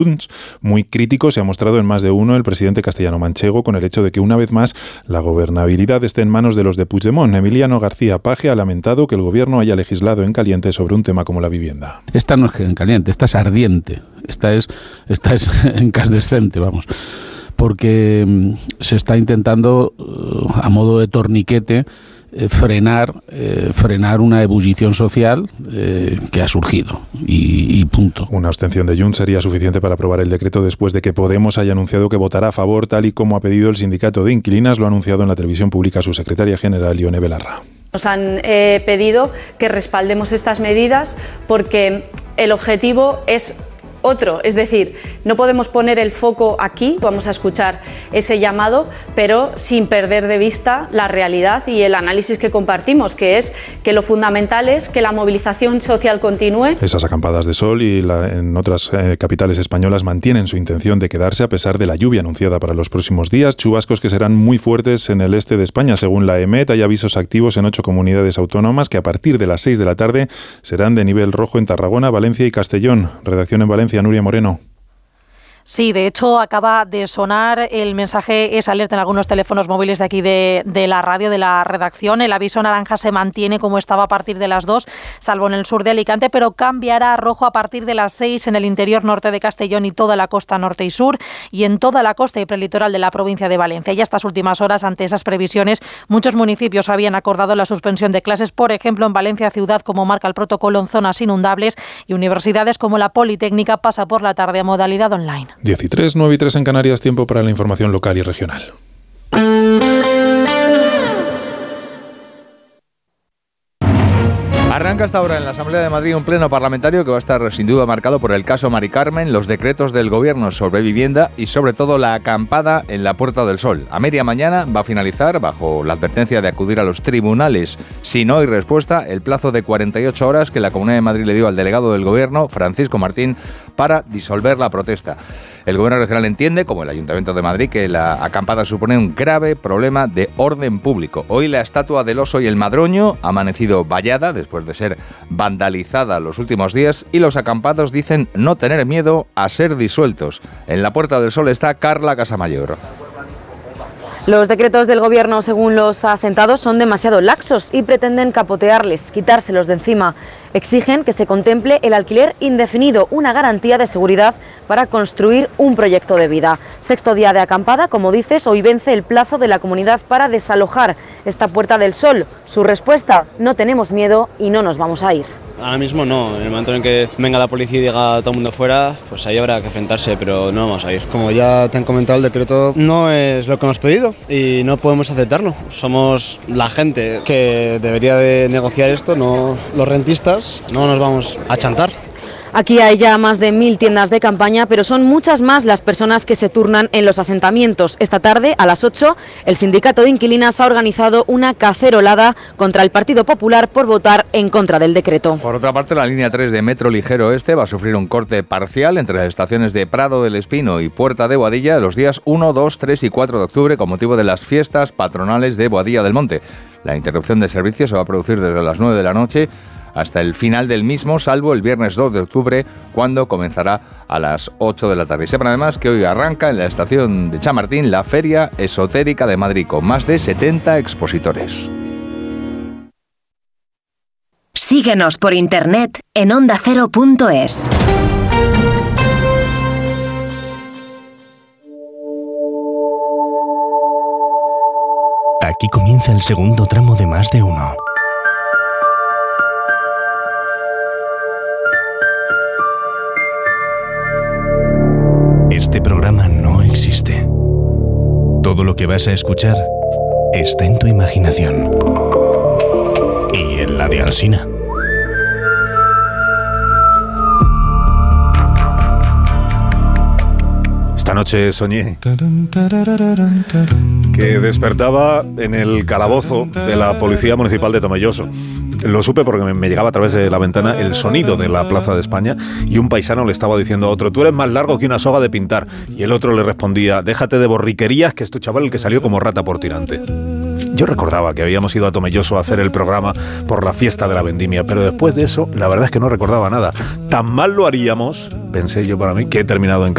Muy crítico se ha mostrado en más de uno el presidente castellano-manchego con el hecho de que una vez más la gobernabilidad esté en manos de los de Puigdemont. Emiliano García Paje ha lamentado que el gobierno haya legislado en caliente sobre un tema como la vivienda. Esta no es en caliente, esta es ardiente, esta es incandescente, vamos, porque se está intentando a modo de torniquete frenar una ebullición social que ha surgido y punto. Una abstención de Junts sería suficiente para aprobar el decreto después de que Podemos haya anunciado que votará a favor, tal y como ha pedido el sindicato de inquilinas. Lo ha anunciado en la televisión pública su secretaria general, Ione Belarra. Nos han pedido que respaldemos estas medidas porque el objetivo es otro, es decir, no podemos poner el foco aquí, vamos a escuchar ese llamado, pero sin perder de vista la realidad y el análisis que compartimos, que es que lo fundamental es que la movilización social continúe. Esas acampadas de sol y en otras capitales españolas mantienen su intención de quedarse a pesar de la lluvia anunciada para los próximos días, chubascos que serán muy fuertes en el este de España. Según la EMET, hay avisos activos en 8 comunidades autónomas que a partir de las 6 de la tarde serán de nivel rojo en Tarragona, Valencia y Castellón. Redacción en Valencia, Nuria Moreno. Sí, de hecho acaba de sonar el mensaje, es alerta en algunos teléfonos móviles de aquí de la radio, de la redacción. El aviso naranja se mantiene como estaba a partir de las 2, salvo en el sur de Alicante, pero cambiará a rojo a partir de las 6 en el interior norte de Castellón y toda la costa norte y sur, y en toda la costa y prelitoral de la provincia de Valencia. Y a estas últimas horas, ante esas previsiones, muchos municipios habían acordado la suspensión de clases, por ejemplo, en Valencia ciudad, como marca el protocolo, en zonas inundables, y universidades como la Politécnica pasa por la tarde a modalidad online. 13, 9 y 3 en Canarias, tiempo para la información local y regional. Arranca hasta ahora en la Asamblea de Madrid un pleno parlamentario que va a estar sin duda marcado por el caso Mari Carmen, los decretos del Gobierno sobre vivienda y sobre todo la acampada en la Puerta del Sol. A media mañana va a finalizar, bajo la advertencia de acudir a los tribunales si no hay respuesta, el plazo de 48 horas que la Comunidad de Madrid le dio al delegado del Gobierno, Francisco Martín, para disolver la protesta. El Gobierno regional entiende, como el Ayuntamiento de Madrid, que la acampada supone un grave problema de orden público. Hoy la estatua del oso y el madroño ha amanecido vallada después de ser vandalizada los últimos días y los acampados dicen no tener miedo a ser disueltos. En la Puerta del Sol está Carla Casamayor. Los decretos del Gobierno, según los asentados, son demasiado laxos y pretenden capotearles, quitárselos de encima. Exigen que se contemple el alquiler indefinido, una garantía de seguridad para construir un proyecto de vida. Sexto día de acampada, como dices, hoy vence el plazo de la comunidad para desalojar esta Puerta del Sol. Su respuesta: no tenemos miedo y no nos vamos a ir. Ahora mismo no, en el momento en que venga la policía y diga todo el mundo fuera, pues ahí habrá que enfrentarse, pero no vamos a ir. Como ya te han comentado, el decreto no es lo que hemos pedido y no podemos aceptarlo. Somos la gente que debería de negociar esto, no los rentistas, no nos vamos a chantar. Aquí hay ya más de 1000 tiendas de campaña, pero son muchas más las personas que se turnan en los asentamientos. Esta tarde, a las 8, el sindicato de inquilinas ha organizado una cacerolada contra el Partido Popular por votar en contra del decreto. Por otra parte, la línea 3 de Metro Ligero Este va a sufrir un corte parcial entre las estaciones de Prado del Espino y Puerta de Boadilla los días 1, 2, 3 y 4 de octubre con motivo de las fiestas patronales de Boadilla del Monte. La interrupción de servicio se va a producir desde las 9 de la noche hasta el final del mismo, salvo el viernes 2 de octubre, cuando comenzará a las 8 de la tarde. Y sepan además que hoy arranca en la estación de Chamartín la Feria Esotérica de Madrid, con más de 70 expositores. Síguenos por internet en ondacero.es. Aquí comienza el segundo tramo de Más de Uno. Este programa no existe. Todo lo que vas a escuchar está en tu imaginación. Y en la de Alsina. Esta noche soñé que despertaba en el calabozo de la Policía Municipal de Tomelloso. Lo supe porque me llegaba a través de la ventana el sonido de la Plaza de España y un paisano le estaba diciendo a otro: tú eres más largo que una soga de pintar. Y el otro le respondía: déjate de borriquerías, que es tu chaval el que salió como rata por tirante. Yo recordaba que habíamos ido a Tomelloso a hacer el programa por la fiesta de la vendimia, pero después de eso, la verdad es que no recordaba nada. Tan mal lo haríamos, pensé yo para mí, que he terminado en